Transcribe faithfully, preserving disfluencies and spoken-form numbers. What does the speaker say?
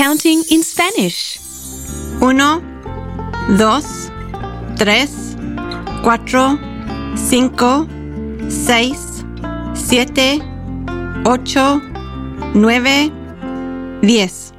Counting in Spanish. Uno, dos, tres, cuatro, cinco, seis, siete, ocho, nueve, diez.